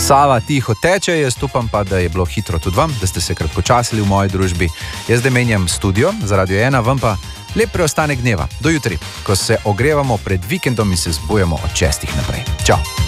Sava tiho teče, jaz upam pa, da je bilo hitro tudi vam, da ste se kratkočasili v moji družbi. Jaz zdaj menjam studio za Radio 1, vam pa lep preostanek dneva. Do jutri, ko se ogrevamo pred vikendom in se zbujamo od 6 naprej. Čau!